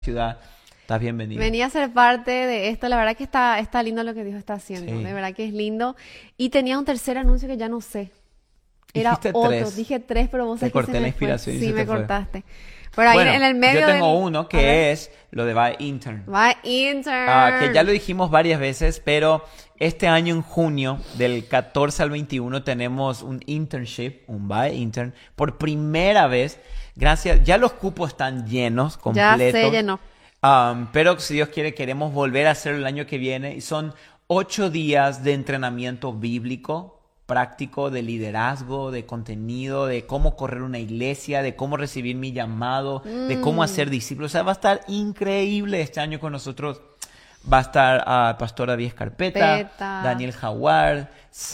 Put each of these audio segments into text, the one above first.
ciudad, estás bienvenida. Venía a ser parte de esto. La verdad que está lindo lo que Dios está haciendo. Sí. De verdad que es lindo. Y tenía un tercer anuncio que ya no sé. Era Dijiste otro. tres. Dije tres, pero vos Te sabés que se corté la me fue. inspiración y Sí, se te me fue. cortaste. Pero ahí Bueno, en el yo medio tengo del... uno A ver. que es lo de By Intern. Va Intern. Que ya lo dijimos varias veces, pero este año en junio, del 14 al 21, tenemos un internship, un By Intern, por primera vez. Gracias, ya los cupos están llenos, Ya completos. se llenó. Pero si Dios quiere, queremos volver a hacerlo el año que viene. Y son 8 días de entrenamiento bíblico, práctico, de liderazgo, de contenido, de cómo correr una iglesia, de cómo recibir mi llamado, de cómo hacer discípulos. O sea, va a estar increíble este año con nosotros. Va a estar Pastor David Escarpeta, Peta. Daniel Jaguar,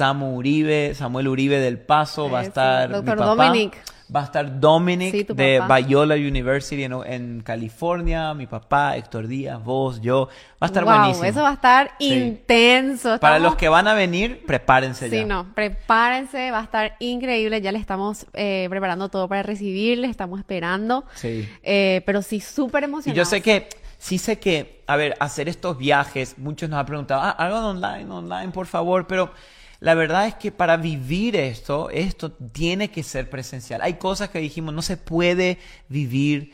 Samuel Uribe del Paso, va a Eso. estar mi Doctor papá. Dominic. Va a estar Dominic Sí, tu de papá. Biola University en California, mi papá, Héctor Díaz, vos, yo. Va a estar Wow, buenísimo. eso va a estar Sí. intenso. Para Estamos- los que van a venir, prepárense Sí, ya. no, prepárense, va a estar increíble. Ya le estamos preparando todo para recibirle, estamos esperando. Sí. Pero sí, súper Y emocionados. yo sé que, a ver, hacer estos viajes, muchos nos han preguntado, hagan online, por favor, pero la verdad es que para vivir esto tiene que ser presencial. Hay cosas que dijimos, no se puede vivir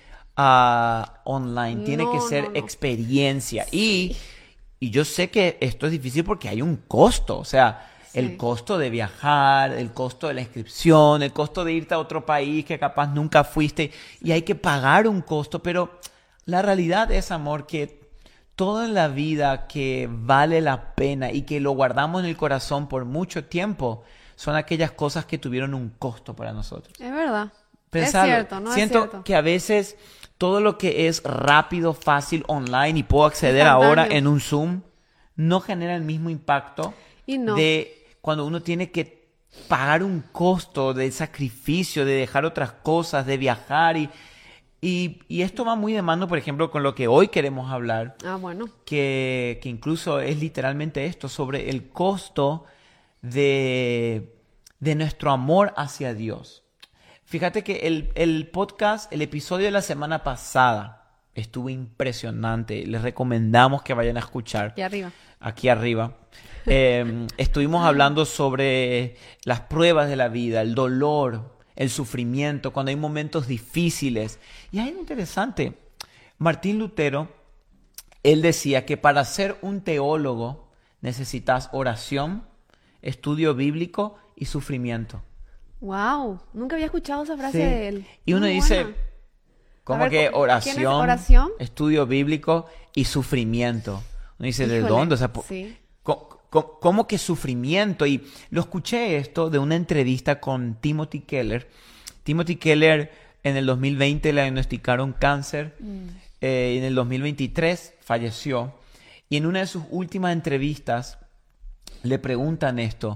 online, tiene que No, ser no, no. experiencia. Y yo sé que esto es difícil porque hay un costo, o sea, el Sí. costo de viajar, el costo de la inscripción, el costo de irte a otro país que capaz nunca fuiste y hay que pagar un costo, pero la realidad es, amor, que todo en la vida que vale la pena y que lo guardamos en el corazón por mucho tiempo son aquellas cosas que tuvieron un costo para nosotros. Es verdad. Pensarlo. Es cierto, ¿no? Siento Es cierto. que a veces todo lo que es rápido, fácil, online y puedo acceder ahora Instantáneo. en un Zoom no genera el mismo impacto Y no. de cuando uno tiene que pagar un costo de sacrificio, de dejar otras cosas, de viajar y esto va muy de mano, por ejemplo, con lo que hoy queremos hablar, Ah, bueno. que incluso es literalmente esto, sobre el costo de nuestro amor hacia Dios. Fíjate que el podcast, el episodio de la semana pasada estuvo impresionante. Les recomendamos que vayan a escuchar Aquí arriba. aquí arriba. Estuvimos hablando sobre las pruebas de la vida, el dolor, el sufrimiento, cuando hay momentos difíciles. Y es interesante. Martín Lutero, él decía que para ser un teólogo necesitas oración, estudio bíblico y sufrimiento. Wow. Nunca había escuchado esa frase Sí. de él. Y uno Muy dice, buena. ¿cómo A ver, que ¿quién es oración, oración? estudio bíblico y sufrimiento? Uno dice, ¿de Híjole, dónde? O sea, sí. ¿cómo que sufrimiento? Y lo escuché esto de una entrevista con Timothy Keller. Timothy Keller en el 2020 le diagnosticaron cáncer. En el 2023 falleció. Y en una de sus últimas entrevistas le preguntan esto.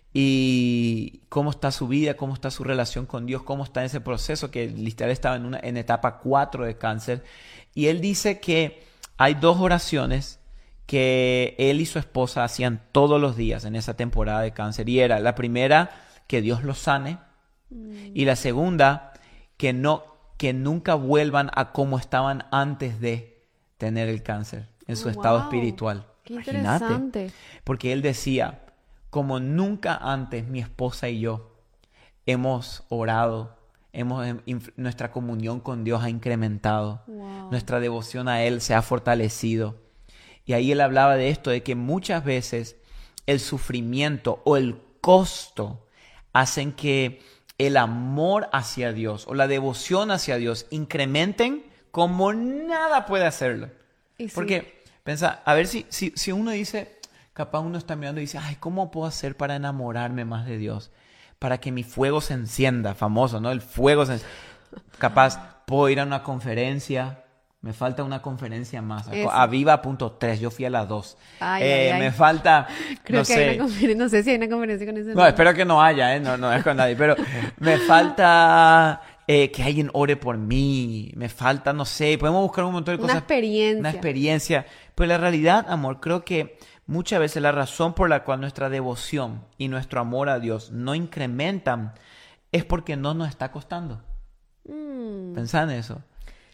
Y cómo está su vida, cómo está su relación con Dios, cómo está en ese proceso, que literal estaba en etapa 4 de cáncer. Y él dice que hay 2 oraciones que él y su esposa hacían todos los días en esa temporada de cáncer. Y era la primera, que Dios los sane. Y la segunda, que nunca vuelvan a como estaban antes de tener el cáncer, en su estado Wow. espiritual. Qué Imagínate. interesante. Porque él decía, como nunca antes mi esposa y yo hemos orado, nuestra comunión con Dios ha incrementado, Wow. nuestra devoción a Él se ha fortalecido. Y ahí él hablaba de esto, de que muchas veces el sufrimiento o el costo hacen que el amor hacia Dios o la devoción hacia Dios incrementen como nada puede hacerlo. Y sí. Porque, pensa, a ver si uno dice, capaz uno está mirando y dice, ay, ¿cómo puedo hacer para enamorarme más de Dios? Para que mi fuego se encienda, famoso, ¿no? El fuego se capaz, puedo ir a una conferencia, me falta una conferencia más. Eso. A Viva.3, yo fui a las 2. Ay, ay, ay. Me falta, Creo no que hay sé. una conferencia, no sé si hay una conferencia con ese No, nombre. espero que no haya, no es con nadie, pero me falta que alguien ore por mí, me falta, no sé, podemos buscar un montón de Una cosas. experiencia. Una experiencia. Pero la realidad, amor, creo que muchas veces la razón por la cual nuestra devoción y nuestro amor a Dios no incrementan es porque no nos está costando. Pensá en eso.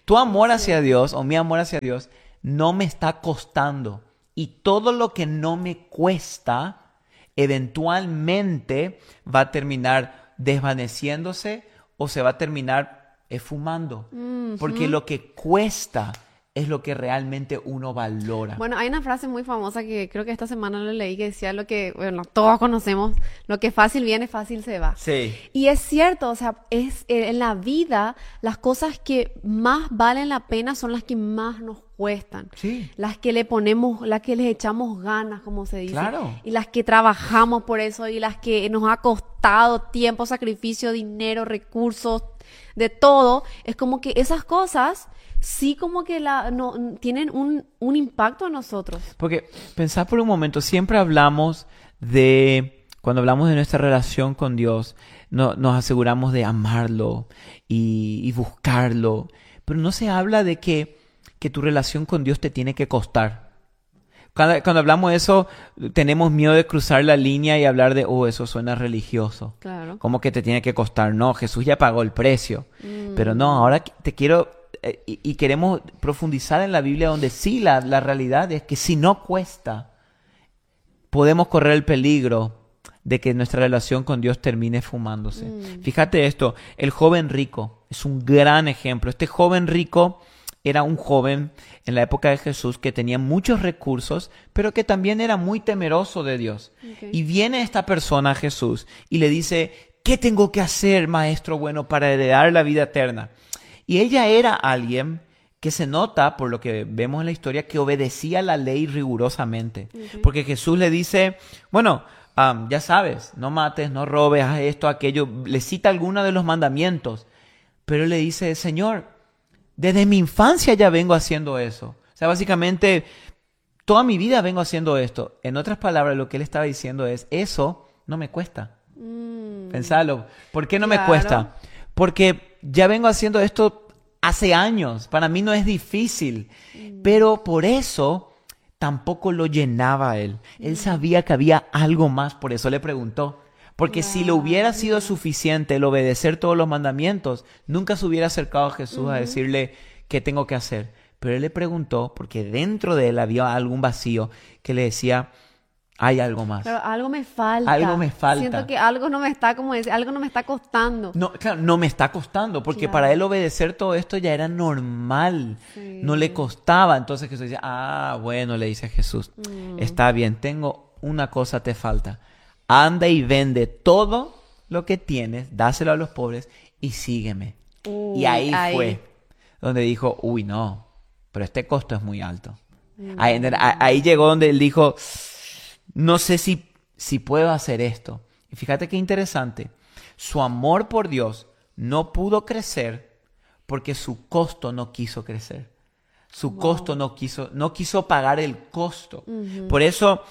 tu amor hacia Dios o mi amor hacia Dios no me está costando. Y todo lo que no me cuesta, eventualmente va a terminar desvaneciéndose o se va a terminar esfumando. Porque lo que cuesta es lo que realmente uno valora. Bueno, hay una frase muy famosa que creo que esta semana lo leí que decía lo que, bueno, todos conocemos, lo que fácil viene, fácil se va. Sí. Y es cierto, o sea, es en la vida las cosas que más valen la pena son las que más nos cuestan. Sí. Las que le ponemos, las que les echamos ganas, como se dice. Claro. Y las que trabajamos por eso y las que nos ha costado tiempo, sacrificio, dinero, recursos, de todo. Es como que esas cosas sí como que tienen un impacto en nosotros. Porque pensá por un momento, siempre hablamos cuando hablamos de nuestra relación con Dios, nos aseguramos de amarlo y buscarlo, pero no se habla de que tu relación con Dios te tiene que costar. Cuando hablamos de eso, tenemos miedo de cruzar la línea y hablar de, eso suena religioso. Claro. Como que te tiene que costar. No, Jesús ya pagó el precio. Pero no, ahora te quiero... Y queremos profundizar en la Biblia donde sí, la realidad es que si no cuesta, podemos correr el peligro de que nuestra relación con Dios termine fumándose. Fíjate esto, el joven rico es un gran ejemplo. Este joven rico era un joven en la época de Jesús que tenía muchos recursos, pero que también era muy temeroso de Dios. Okay. Y viene esta persona a Jesús y le dice, ¿qué tengo que hacer, maestro bueno, para heredar la vida eterna? Y ella era alguien que se nota, por lo que vemos en la historia, que obedecía la ley rigurosamente. Okay. Porque Jesús le dice, bueno, ya sabes, no mates, no robes, haz esto, aquello. Le cita alguno de los mandamientos. Pero él le dice, Señor, desde mi infancia ya vengo haciendo eso. O sea, básicamente, toda mi vida vengo haciendo esto. En otras palabras, lo que él estaba diciendo es, eso no me cuesta. Pensalo. ¿Por qué no me cuesta? Porque ya vengo haciendo esto hace años. Para mí no es difícil. Pero por eso tampoco lo llenaba a él. Él sabía que había algo más. Por eso le preguntó. Porque si le hubiera sido suficiente el obedecer todos los mandamientos, nunca se hubiera acercado a Jesús a decirle qué tengo que hacer. Pero él le preguntó porque dentro de él había algún vacío que le decía, hay algo más. Pero algo me falta. Algo me falta. Siento que algo no me está, como decir, algo no me está costando. No, claro, no me está costando, porque Claro. para él obedecer todo esto ya era normal, Sí. no le costaba. Entonces Jesús dice, bueno, le dice a Jesús, está bien, tengo una cosa te falta. Anda y vende todo lo que tienes, dáselo a los pobres y sígueme. Y ahí fue donde dijo, no, pero este costo es muy alto. Ahí llegó donde él dijo, no sé si puedo hacer esto. Y fíjate qué interesante. Su amor por Dios no pudo crecer porque su costo no quiso crecer. Su costo no quiso pagar el costo. Por eso,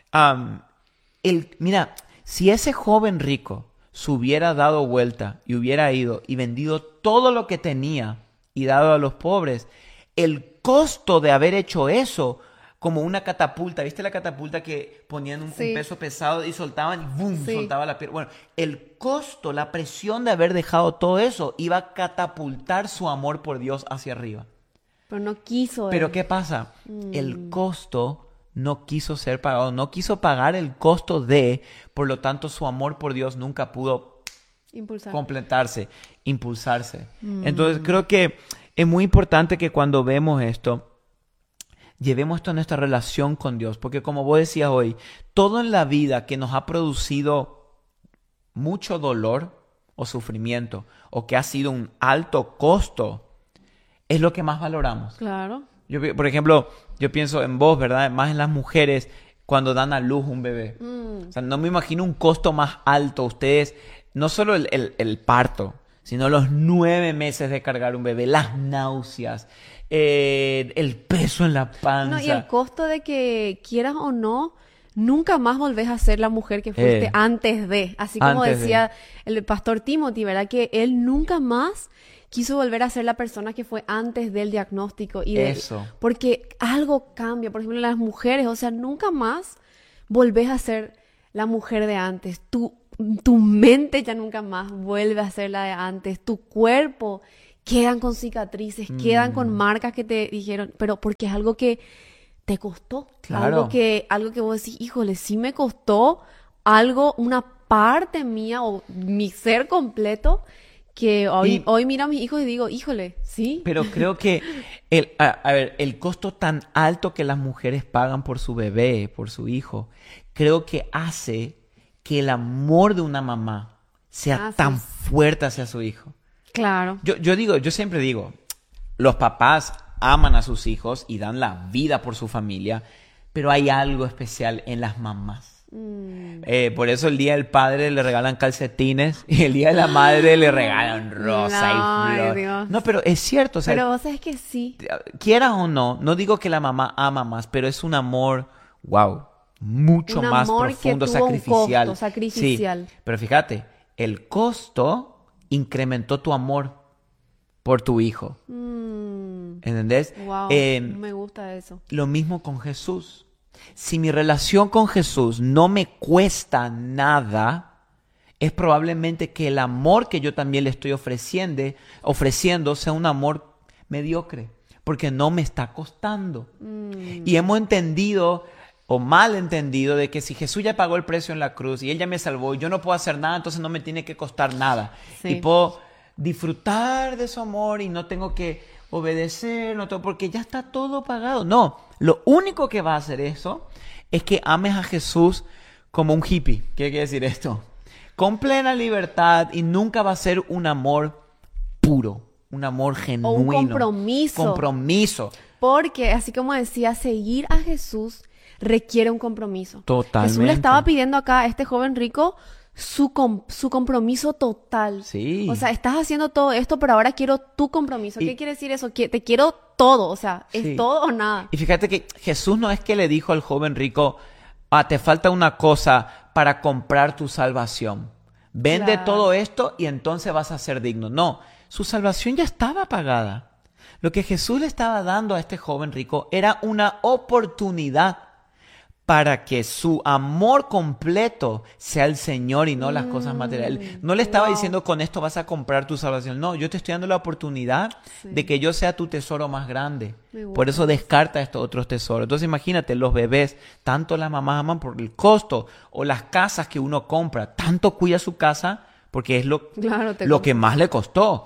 mira, si ese joven rico se hubiera dado vuelta y hubiera ido y vendido todo lo que tenía y dado a los pobres, el costo de haber hecho eso, como una catapulta, ¿viste la catapulta que ponían un peso pesado y soltaban y ¡boom! Sí. Soltaba la piedra? Bueno, el costo, la presión de haber dejado todo eso iba a catapultar su amor por Dios hacia arriba. Pero no quiso. Pero ¿qué pasa? El costo no quiso ser pagado, no quiso pagar el costo por lo tanto su amor por Dios nunca pudo completarse, impulsarse. Entonces creo que es muy importante que cuando vemos esto, llevemos esto a nuestra relación con Dios, porque como vos decías hoy, todo en la vida que nos ha producido mucho dolor o sufrimiento, o que ha sido un alto costo, es lo que más valoramos. Claro. Por ejemplo, yo pienso en vos, ¿verdad? Más en las mujeres cuando dan a luz un bebé. O sea, no me imagino un costo más alto. Ustedes, no solo el parto, sino los 9 meses de cargar un bebé, las náuseas, el peso en la panza. No, y el costo de que quieras o no, nunca más volvés a ser la mujer que fuiste antes de. Así como decía el pastor Timothy, ¿verdad? Que él nunca más quiso volver a ser la persona que fue antes del diagnóstico. Eso. Porque algo cambia. Por ejemplo, las mujeres, o sea, nunca más volvés a ser la mujer de antes. Tu mente ya nunca más vuelve a ser la de antes. Tu cuerpo quedan con cicatrices, quedan con marcas que te dijeron, pero porque es algo que te costó. Claro. Algo que vos decís, híjole, sí me costó algo, una parte mía o mi ser completo, que hoy miro a mis hijos y digo, híjole, sí. Pero creo que el costo tan alto que las mujeres pagan por su bebé, por su hijo, creo que hace que el amor de una mamá sea tan fuerte hacia su hijo. Claro. Yo siempre digo, los papás aman a sus hijos y dan la vida por su familia, pero hay algo especial en las mamás. Por eso el día del padre le regalan calcetines y el día de la madre le regalan rosa y flor. Dios. No, pero es cierto. O sea, pero vos sabés que sí. Quieras o no, no digo que la mamá ama más, pero es un amor, wow, mucho más profundo, sacrificial. Un costo, sacrificial. Sí, pero fíjate, el costo incrementó tu amor por tu hijo. ¿Entendés? Wow, me gusta eso. Lo mismo con Jesús. Si mi relación con Jesús no me cuesta nada, es probablemente que el amor que yo también le estoy ofreciendo sea un amor mediocre, porque no me está costando. Y hemos entendido o mal entendido de que si Jesús ya pagó el precio en la cruz y Él ya me salvó y yo no puedo hacer nada, entonces no me tiene que costar nada. Sí. Y puedo disfrutar de su amor y no tengo que obedecer, porque ya está todo pagado. No, lo único que va a hacer eso es que ames a Jesús como un hippie. ¿Qué quiere decir esto? Con plena libertad, y nunca va a ser un amor puro, un amor genuino. O un compromiso. Compromiso. Porque, así como decía, seguir a Jesús requiere un compromiso. Totalmente. Jesús le estaba pidiendo acá a este joven rico su compromiso total. Sí. O sea, estás haciendo todo esto, pero ahora quiero tu compromiso. ¿Qué quiere decir eso? Te quiero todo. O sea, ¿es sí. todo o nada? Y fíjate que Jesús no es que le dijo al joven rico, te falta una cosa para comprar tu salvación. Vende todo esto y entonces vas a ser digno. No, su salvación ya estaba pagada. Lo que Jesús le estaba dando a este joven rico era una oportunidad para que su amor completo sea el Señor y no las cosas materiales. No le estaba diciendo, con esto vas a comprar tu salvación. No, yo te estoy dando la oportunidad de que yo sea tu tesoro más grande. Por eso descarta estos otros tesoros. Entonces imagínate, los bebés, tanto las mamás aman por el costo, o las casas que uno compra, tanto cuida su casa porque es lo que más le costó.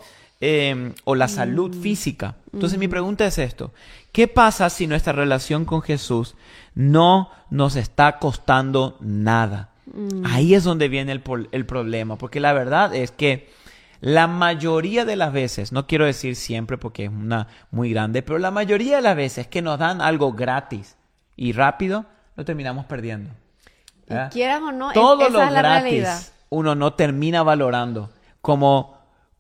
O la salud física. Entonces mi pregunta es esto: ¿qué pasa si nuestra relación con Jesús no nos está costando nada? Ahí es donde viene el problema, porque la verdad es que la mayoría de las veces, no quiero decir siempre porque es una muy grande, pero la mayoría de las veces que nos dan algo gratis y rápido, lo terminamos perdiendo. Y quieras o no, todo esa lo es la gratis realidad. Uno no termina valorando como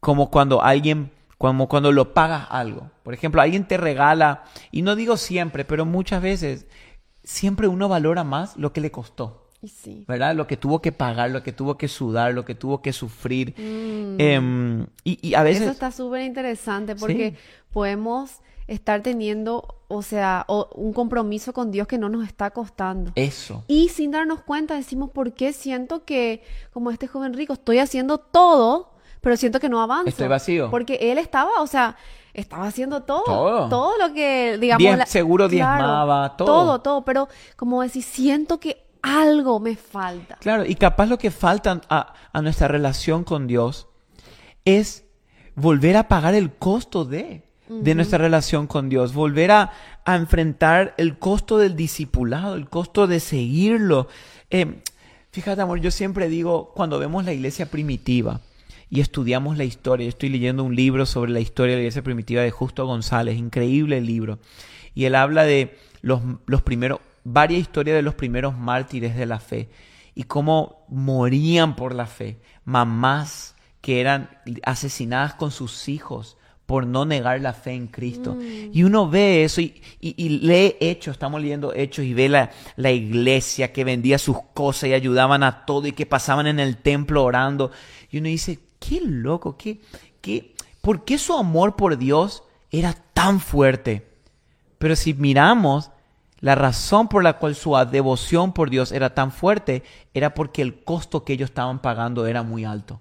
cuando lo pagas algo. Por ejemplo, alguien te regala, y no digo siempre, pero muchas veces, siempre uno valora más lo que le costó. Sí. ¿Verdad? Lo que tuvo que pagar, lo que tuvo que sudar, lo que tuvo que sufrir. Y a veces... Eso está súper interesante porque podemos estar teniendo, o sea, un compromiso con Dios que no nos está costando. Eso. Y sin darnos cuenta decimos, ¿por qué siento que, como este joven rico, estoy haciendo todo, pero siento que no avanzo? Estoy vacío. Porque él estaba haciendo todo. Todo lo que, digamos... seguro diezmaba, todo. Todo. Pero, como decir, siento que algo me falta. Claro, y capaz lo que falta a nuestra relación con Dios es volver a pagar el costo de nuestra relación con Dios, volver a enfrentar el costo del discipulado, el costo de seguirlo. Fíjate, amor, yo siempre digo, cuando vemos la iglesia primitiva y estudiamos la historia, estoy leyendo un libro sobre la historia de la iglesia primitiva de Justo González, increíble el libro, y él habla de los primeros, varias historias de los primeros mártires de la fe y cómo morían por la fe, mamás que eran asesinadas con sus hijos por no negar la fe en Cristo. Y uno ve eso y lee Hechos, estamos leyendo Hechos, y ve la iglesia que vendía sus cosas y ayudaban a todo y que pasaban en el templo orando. Y uno dice, qué loco, ¿por qué su amor por Dios era tan fuerte? Pero si miramos, la razón por la cual su devoción por Dios era tan fuerte era porque el costo que ellos estaban pagando era muy alto.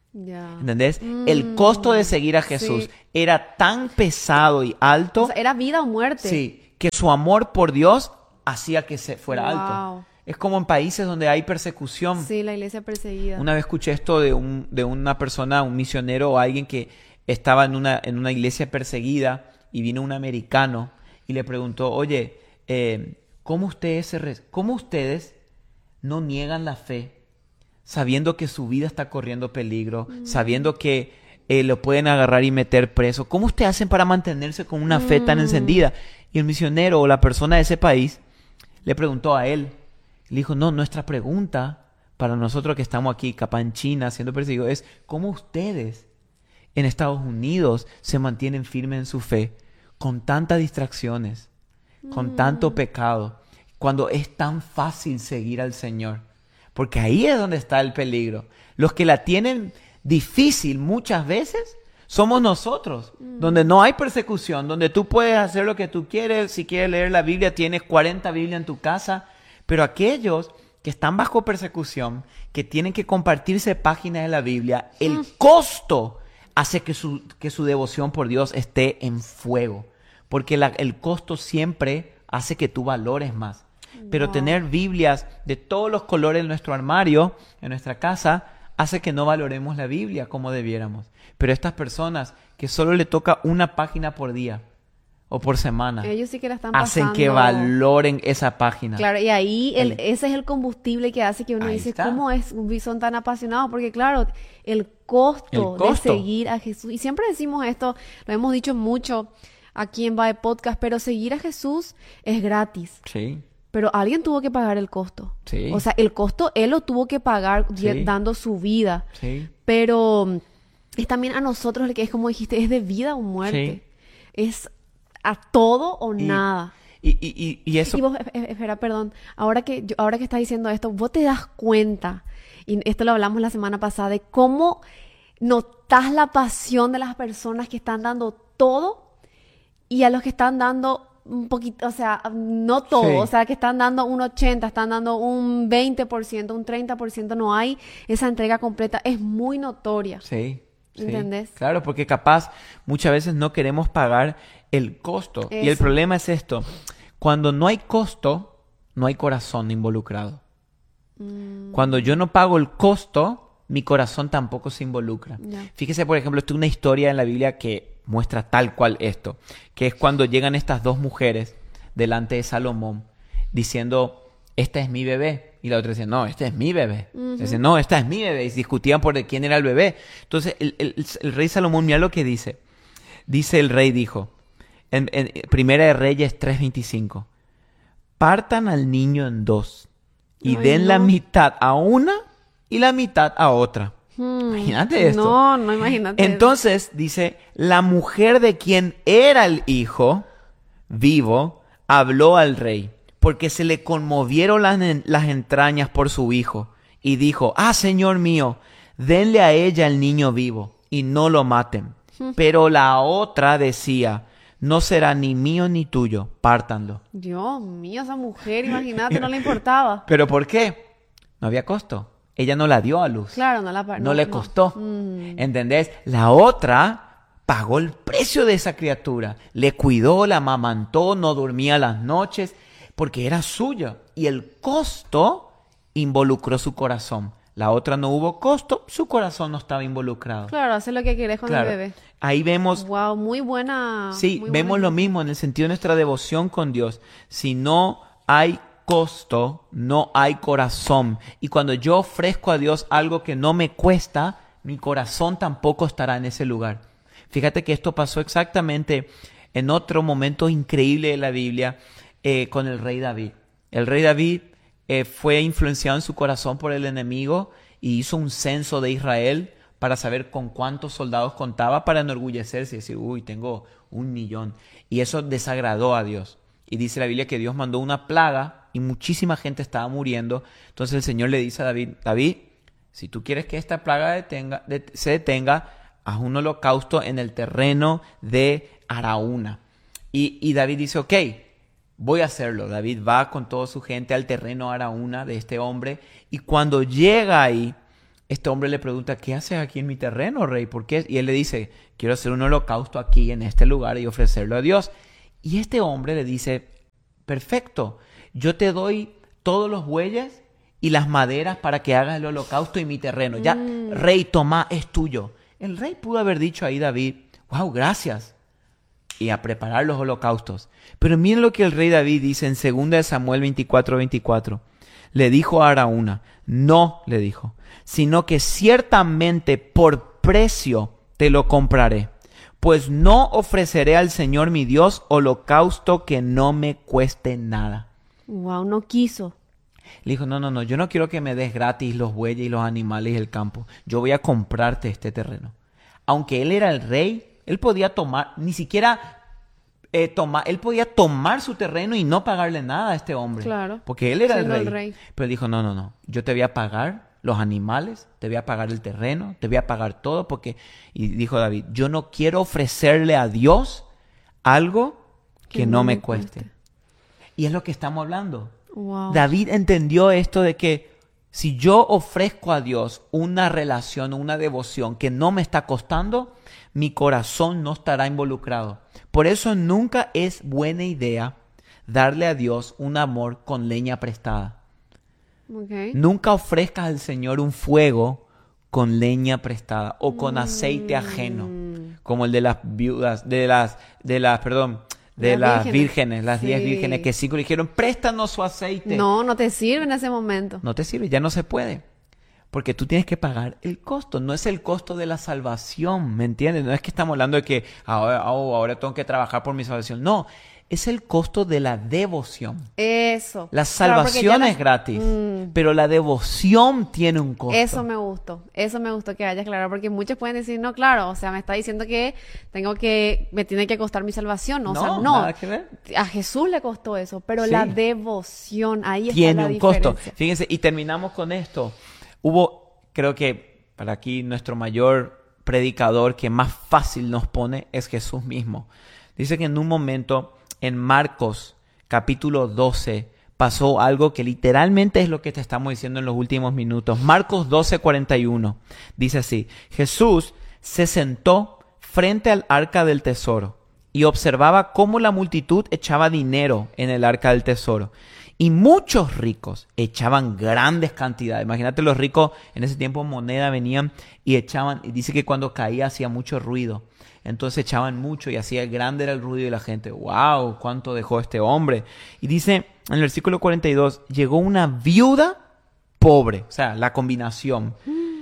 ¿Entendés? El costo de seguir a Jesús era tan pesado y alto. O sea, era vida o muerte. Sí, que su amor por Dios hacía que se fuera alto. Es como en países donde hay persecución. Sí, la iglesia perseguida. Una vez escuché esto de una persona, un misionero o alguien que estaba en una iglesia perseguida y vino un americano y le preguntó, oye, ¿cómo ustedes no niegan la fe sabiendo que su vida está corriendo peligro, sabiendo que lo pueden agarrar y meter preso? ¿Cómo ustedes hacen para mantenerse con una fe tan encendida? Y el misionero o la persona de ese país le preguntó a él. Le dijo, no, nuestra pregunta para nosotros que estamos aquí, capaz en China, siendo perseguidos, es ¿cómo ustedes en Estados Unidos se mantienen firmes en su fe con tantas distracciones, con tanto pecado, cuando es tan fácil seguir al Señor? Porque ahí es donde está el peligro. Los que la tienen difícil muchas veces somos nosotros, donde no hay persecución, donde tú puedes hacer lo que tú quieres. Si quieres leer la Biblia, tienes 40 Biblias en tu casa. Pero aquellos que están bajo persecución, que tienen que compartirse páginas de la Biblia, el costo hace que su devoción por Dios esté en fuego. Porque el costo siempre hace que tú valores más. Pero tener Biblias de todos los colores en nuestro armario, en nuestra casa, hace que no valoremos la Biblia como debiéramos. Pero estas personas que solo le toca una página por día o por semana, ellos sí que la están hacen pasando. que valoren esa página. Claro, y ahí ese es el combustible que hace que uno dice, ¿cómo son tan apasionados? Porque claro, el costo de seguir a Jesús, y siempre decimos esto, lo hemos dicho mucho aquí en Bae Podcast, pero seguir a Jesús es gratis. Sí. Pero alguien tuvo que pagar el costo. Sí. O sea, el costo él lo tuvo que pagar dando su vida. Sí. Pero es también a nosotros el que es, como dijiste, es de vida o muerte. Sí. Es a todo o nada. Y eso... Y vos, espera, perdón. Ahora que estás diciendo esto, vos te das cuenta, y esto lo hablamos la semana pasada, de cómo notas la pasión de las personas que están dando todo y a los que están dando un poquito, o sea, no todo, sí. O sea, que están dando un 80%, están dando un 20%, un 30%, no hay esa entrega completa, es muy notoria. Sí. ¿Entendés? Sí, claro, porque capaz muchas veces no queremos pagar el costo. Eso. Y el problema es esto. Cuando no hay costo, no hay corazón involucrado. Cuando yo no pago el costo, mi corazón tampoco se involucra. Fíjese, por ejemplo, esto es una historia en la Biblia que muestra tal cual esto, que es cuando llegan estas dos mujeres delante de Salomón diciendo, esta es mi bebé. Y la otra decía, no, este es mi bebé. Dice, no, esta es mi bebé. Y discutían por quién era el bebé. Entonces, el rey Salomón, mira lo que dice. Dice el rey, dijo, en Primera de Reyes 3:25, partan al niño en dos y den la mitad a una y la mitad a otra. Imagínate esto. No imagínate. Entonces, dice, la mujer de quien era el hijo vivo habló al rey, porque se le conmovieron las entrañas por su hijo, y dijo, señor mío, denle a ella el niño vivo, y no lo maten. Pero la otra decía, no será ni mío ni tuyo, pártanlo. Dios mío, esa mujer, imagínate, no le importaba. ¿Pero por qué? No había costo. Ella no la dio a luz. Claro, no le costó. ¿Entendés? La otra pagó el precio de esa criatura. Le cuidó, la amamantó, no dormía las noches, porque era suya. Y el costo involucró su corazón. La otra no hubo costo, su corazón no estaba involucrado. Claro, hace lo que querés con el bebé. Ahí vemos... Wow, muy buena. Sí, muy vemos buena. lo mismo en el sentido de nuestra devoción con Dios. Si no hay costo, no hay corazón. Y cuando yo ofrezco a Dios algo que no me cuesta, mi corazón tampoco estará en ese lugar. Fíjate que esto pasó exactamente en otro momento increíble de la Biblia con el rey David. El rey David fue influenciado en su corazón por el enemigo y hizo un censo de Israel para saber con cuántos soldados contaba, para enorgullecerse y decir, tengo 1,000,000. Y eso desagradó a Dios. Y dice la Biblia que Dios mandó una plaga y muchísima gente estaba muriendo. Entonces el Señor le dice a David, David, si tú quieres que esta plaga se detenga, haz un holocausto en el terreno de Araúna. Y David dice, ok, voy a hacerlo. David va con toda su gente al terreno Araúna de este hombre. Y cuando llega ahí, este hombre le pregunta, ¿qué haces aquí en mi terreno, rey? ¿Por qué? Y él le dice, quiero hacer un holocausto aquí en este lugar y ofrecerlo a Dios. Y este hombre le dice, perfecto, yo te doy todos los bueyes y las maderas para que hagas el holocausto en mi terreno. Ya, rey, toma, es tuyo. El rey pudo haber dicho ahí, David, wow, gracias. Y a preparar los holocaustos. Pero miren lo que el rey David dice en 2 Samuel 24:24. Le dijo a Araúna, no, le dijo, sino que ciertamente por precio te lo compraré, pues no ofreceré al Señor mi Dios holocausto que no me cueste nada. Wow, no quiso. Le dijo, no, yo no quiero que me des gratis los bueyes y los animales y el campo. Yo voy a comprarte este terreno. Aunque él era el rey, él podía tomar, ni siquiera él podía tomar su terreno y no pagarle nada a este hombre. Claro. Porque él era el rey. Pero dijo, no, yo te voy a pagar los animales, te voy a pagar el terreno, te voy a pagar todo porque... Y dijo David, yo no quiero ofrecerle a Dios algo que no me cueste. Y es lo que estamos hablando. Wow. David entendió esto de que si yo ofrezco a Dios una relación, una devoción que no me está costando, mi corazón no estará involucrado. Por eso nunca es buena idea darle a Dios un amor con leña prestada. Okay. Nunca ofrezcas al Señor un fuego con leña prestada o con aceite ajeno, como el de las viudas, de las vírgenes, las 10 vírgenes que sí le dijeron, préstanos su aceite. No te sirve en ese momento. No te sirve, ya no se puede. Porque tú tienes que pagar el costo. No es el costo de la salvación, ¿me entiendes? No es que estamos hablando de que ahora tengo que trabajar por mi salvación. No, es el costo de la devoción. Eso. La salvación es gratis, pero la devoción tiene un costo. Eso me gustó que hayas claro, porque muchos pueden decir, no, claro, o sea, me está diciendo que me tiene que costar mi salvación. O sea, no, nada que ver. A Jesús le costó eso, pero la devoción, ahí está tiene la un diferencia. Costo. Fíjense, y terminamos con esto. Creo que para aquí nuestro mayor predicador que más fácil nos pone es Jesús mismo. Dice que en un momento en Marcos capítulo 12 pasó algo que literalmente es lo que te estamos diciendo en los últimos minutos. Marcos 12:41 dice así: Jesús se sentó frente al arca del tesoro y observaba cómo la multitud echaba dinero en el arca del tesoro. Y muchos ricos echaban grandes cantidades. Imagínate, los ricos en ese tiempo moneda venían y echaban. Y dice que cuando caía hacía mucho ruido. Entonces echaban mucho y hacía grande era el ruido y la gente, wow, ¿cuánto dejó este hombre? Y dice en el versículo 42, llegó una viuda pobre, o sea, la combinación,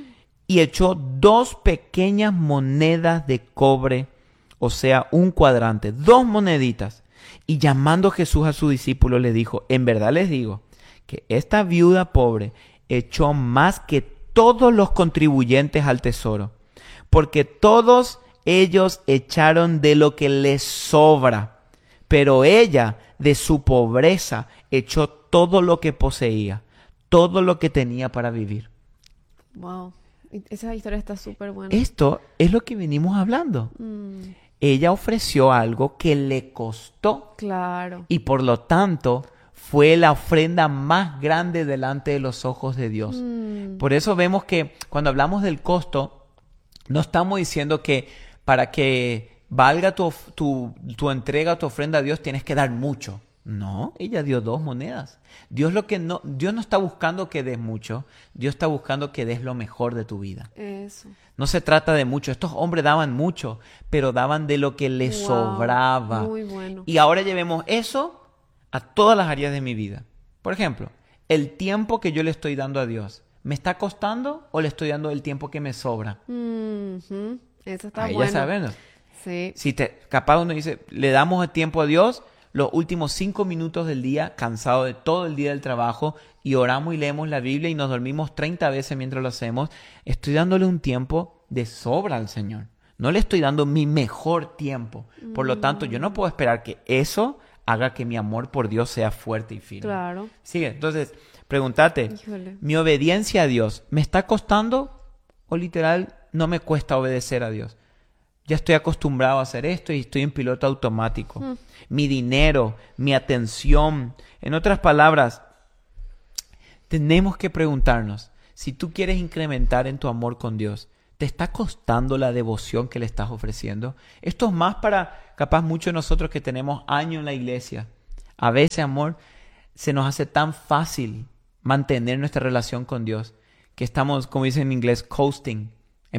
y echó 2 pequeñas monedas de cobre, o sea, un cuadrante, 2 moneditas. Y llamando Jesús a sus discípulos le dijo, en verdad les digo que esta viuda pobre echó más que todos los contribuyentes al tesoro, porque todos ellos echaron de lo que les sobra, pero ella de su pobreza echó todo lo que poseía, todo lo que tenía para vivir. Wow, esa historia está súper buena. Esto es lo que venimos hablando. Ella ofreció algo que le costó. Claro. Y por lo tanto fue la ofrenda más grande delante de los ojos de Dios. Por eso vemos que cuando hablamos del costo, no estamos diciendo que para que valga tu entrega, tu ofrenda a Dios, tienes que dar mucho. No, ella dio 2 monedas. Dios no está buscando que des mucho. Dios está buscando que des lo mejor de tu vida. Eso. No se trata de mucho. Estos hombres daban mucho, pero daban de lo que les sobraba. Muy bueno. Y ahora llevemos eso a todas las áreas de mi vida. Por ejemplo, el tiempo que yo le estoy dando a Dios, ¿me está costando o le estoy dando el tiempo que me sobra? Eso está ahí bueno. Ya saben, ¿no? Sí. Capaz uno dice, le damos el tiempo a Dios los últimos 5 minutos del día, cansado de todo el día del trabajo, y oramos y leemos la Biblia y nos dormimos 30 veces mientras lo hacemos. Estoy dándole un tiempo de sobra al Señor. No le estoy dando mi mejor tiempo. Por lo tanto, yo no puedo esperar que eso haga que mi amor por Dios sea fuerte y firme. Claro. Sigue. Entonces, pregúntate, ¿mi obediencia a Dios me está costando o literal no me cuesta obedecer a Dios? Ya estoy acostumbrado a hacer esto y estoy en piloto automático. Mi dinero, mi atención. En otras palabras, tenemos que preguntarnos si tú quieres incrementar en tu amor con Dios, ¿te está costando la devoción que le estás ofreciendo? Esto es más para, capaz, muchos de nosotros que tenemos años en la iglesia. A veces, amor, se nos hace tan fácil mantener nuestra relación con Dios que estamos, como dicen en inglés, coasting,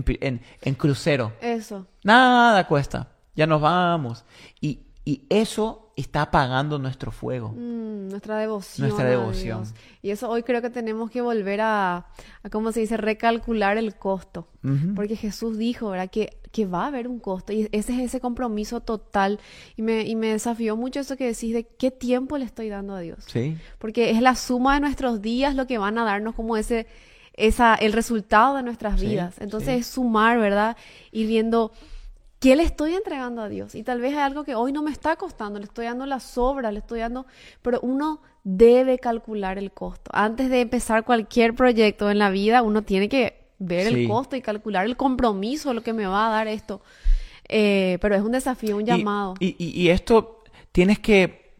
en crucero. Eso. Nada cuesta, ya nos vamos. Y eso está apagando nuestro fuego. Nuestra devoción. Nuestra devoción. Dios. Y eso hoy creo que tenemos que volver a ¿cómo se dice? Recalcular el costo. Uh-huh. Porque Jesús dijo, ¿verdad? Que va a haber un costo. Y ese es ese compromiso total. Y me desafió mucho eso que decís de qué tiempo le estoy dando a Dios. Sí. Porque es la suma de nuestros días lo que van a darnos como el resultado de nuestras vidas. Entonces es sumar, ¿verdad? Ir viendo ¿qué le estoy entregando a Dios? Y tal vez hay algo que hoy no me está costando, le estoy dando la sobra, le estoy dando... Pero uno debe calcular el costo. Antes de empezar cualquier proyecto en la vida, uno tiene que ver el costo y calcular el compromiso, lo que me va a dar esto. Pero es un desafío, un llamado. Y esto tienes que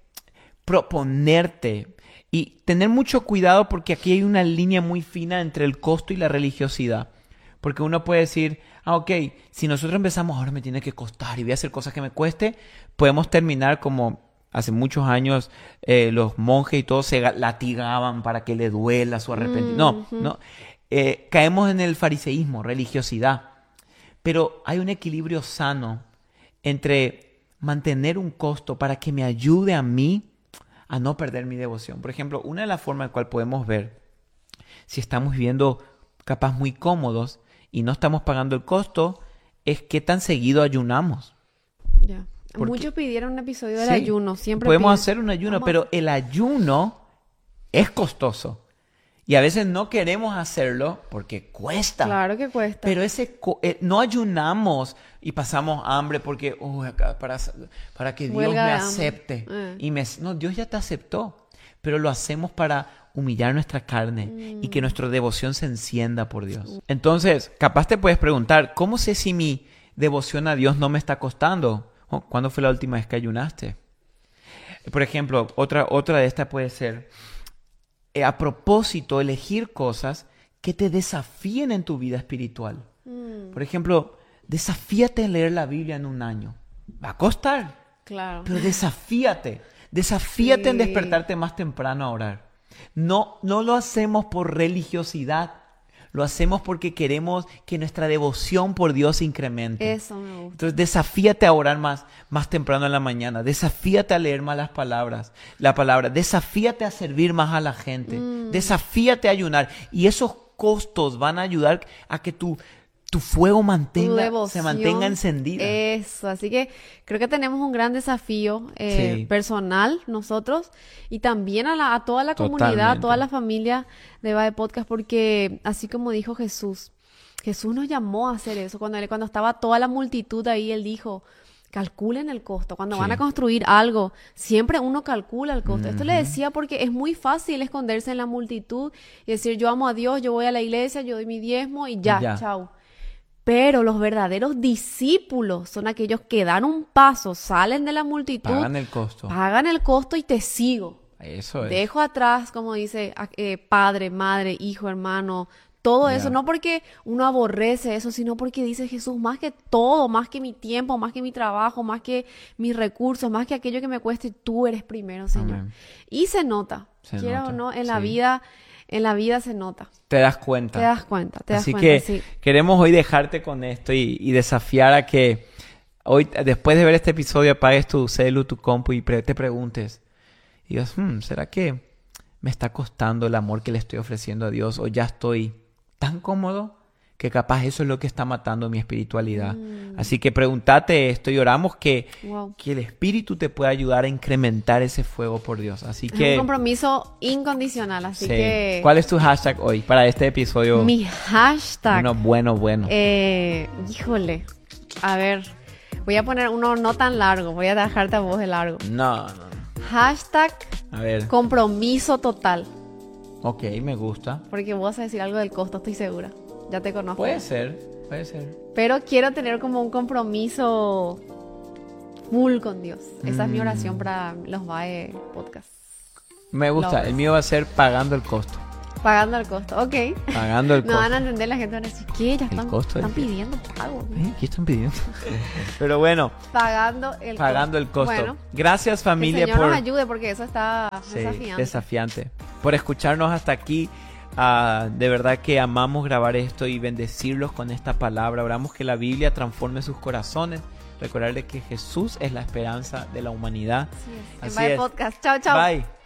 proponerte y tener mucho cuidado porque aquí hay una línea muy fina entre el costo y la religiosidad. Porque uno puede decir, ok, si nosotros empezamos, ahora me tiene que costar y voy a hacer cosas que me cueste, podemos terminar como hace muchos años los monjes y todos se latigaban para que le duela su arrepentimiento. No. Caemos en el fariseísmo, religiosidad. Pero hay un equilibrio sano entre mantener un costo para que me ayude a mí a no perder mi devoción. Por ejemplo, una de las formas en la cual podemos ver si estamos viviendo capaz muy cómodos y no estamos pagando el costo es qué tan seguido ayunamos. Ya. Muchos pidieron un episodio del ayuno. Siempre podemos hacer un ayuno, pero el ayuno es costoso. Y a veces no queremos hacerlo porque cuesta. Claro que cuesta. Pero no ayunamos y pasamos hambre porque para que Dios me acepte. No, Dios ya te aceptó. Pero lo hacemos para humillar nuestra carne y que nuestra devoción se encienda por Dios. Entonces, capaz te puedes preguntar, ¿cómo sé si mi devoción a Dios no me está costando? ¿Cuándo fue la última vez que ayunaste? Por ejemplo, otra de estas puede ser, a propósito, elegir cosas que te desafíen en tu vida espiritual. Por ejemplo, desafíate en leer la Biblia en un año. Va a costar. Claro. Pero desafíate. Desafíate en despertarte más temprano a orar. No lo hacemos por religiosidad. Lo hacemos porque queremos que nuestra devoción por Dios se incremente. Eso me gusta. Entonces, desafíate a orar más temprano en la mañana. Desafíate a leer más la palabra. Desafíate a servir más a la gente. Desafíate a ayunar. Y esos costos van a ayudar a que tu fuego se mantenga encendida. Eso, así que creo que tenemos un gran desafío personal nosotros y también a toda la comunidad, a toda la familia de Bae Podcast, porque así como dijo Jesús nos llamó a hacer eso. Cuando estaba toda la multitud ahí, Él dijo, calculen el costo. Cuando van a construir algo, siempre uno calcula el costo. Esto le decía porque es muy fácil esconderse en la multitud y decir, yo amo a Dios, yo voy a la iglesia, yo doy mi diezmo y ya. Chao. Pero los verdaderos discípulos son aquellos que dan un paso, salen de la multitud, pagan el costo y te sigo. Eso es. Dejo atrás, como dice, padre, madre, hijo, hermano, todo eso. No porque uno aborrece eso, sino porque dice Jesús, más que todo, más que mi tiempo, más que mi trabajo, más que mis recursos, más que aquello que me cueste, tú eres primero, Señor. Amén. Y se nota, quieras o no, en la vida... En la vida se nota. Te das cuenta. Así que queremos hoy dejarte con esto y desafiar a que hoy, después de ver este episodio, apagues tu celu, tu compu y te preguntes. Y digas, ¿será que me está costando el amor que le estoy ofreciendo a Dios? ¿O ya estoy tan cómodo que capaz eso es lo que está matando mi espiritualidad? Así que pregúntate esto y oramos que el Espíritu te pueda ayudar a incrementar ese fuego por Dios. Así que... Es un compromiso incondicional, así que... ¿Cuál es tu hashtag hoy para este episodio? Mi hashtag... Bueno. Híjole, a ver, voy a poner uno no tan largo, voy a dejarte a vos de largo. No. Hashtag... A ver. Compromiso total. Ok, me gusta. Porque vos vas a decir algo del costo, estoy segura. Ya te conozco. Puede ser. Pero quiero tener como un compromiso full con Dios. Esa es mi oración para los Bae Podcast. Me gusta. El mío va a ser pagando el costo. Pagando el costo, ok. Pagando el costo. No van a entender, la gente va a decir, ¿qué? Ya están pidiendo pago. ¿Qué están pidiendo? Pero bueno. Pagando el costo. Bueno, gracias familia que el Señor nos ayude porque eso está desafiante. Por escucharnos hasta aquí. De verdad que amamos grabar esto y bendecirlos con esta palabra. Oramos que la Biblia transforme sus corazones. Recordarles que Jesús es la esperanza de la humanidad. Así es. En Bye Podcast. Chao, chao. Bye.